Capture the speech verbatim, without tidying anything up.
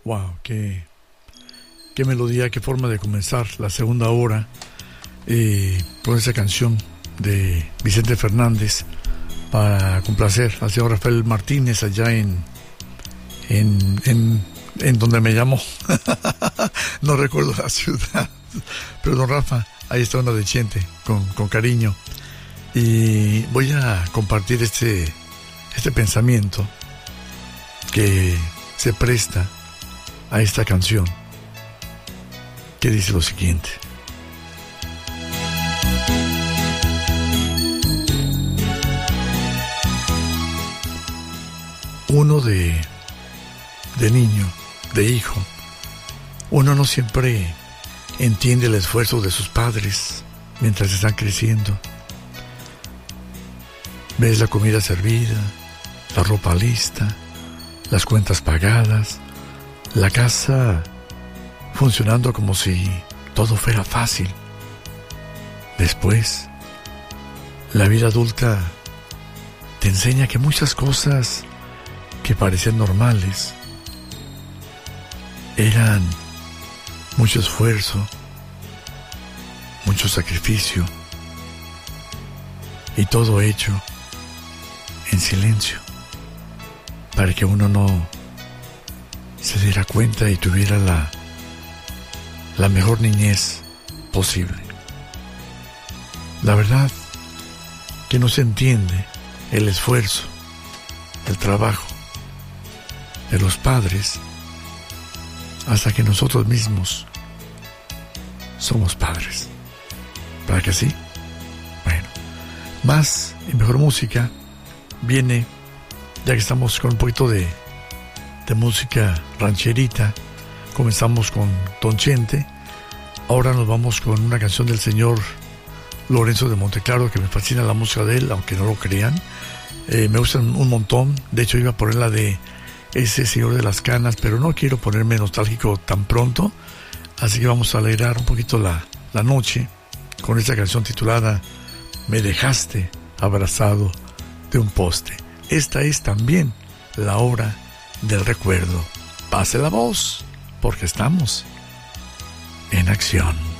Wow, qué, qué melodía, qué forma de comenzar la segunda hora eh, con esa canción de Vicente Fernández para complacer al señor Rafael Martínez allá en en, en, en donde me llamó. No recuerdo la ciudad, pero don Rafa, ahí está una de Chente con, con cariño, y voy a compartir este este pensamiento que se presta a esta canción, que dice lo siguiente: uno de de niño, de hijo, uno no siempre entiende el esfuerzo de sus padres mientras están creciendo. Ves la comida servida, la ropa lista, las cuentas pagadas, la casa funcionando como si todo fuera fácil. Después, la vida adulta te enseña que muchas cosas que parecían normales eran mucho esfuerzo, mucho sacrificio, y todo hecho en silencio, para que uno no se diera cuenta y tuviera la, la mejor niñez posible. La verdad que no se entiende el esfuerzo, el trabajo de los padres hasta que nosotros mismos somos padres. ¿Para que sí? Bueno, más y mejor música viene, ya que estamos con un poquito de, de música rancherita. Comenzamos con Don Chente, ahora nos vamos con una canción del señor Lorenzo de Monteclaro, que me fascina la música de él, aunque no lo crean. Eh, me gustan un montón. De hecho, iba a poner la de ese señor de las canas, pero no quiero ponerme nostálgico tan pronto, así que vamos a alegrar un poquito la, la noche con esta canción titulada Me dejaste abrazado de un poste. Esta es también la hora del recuerdo. Pase la voz, porque estamos en acción.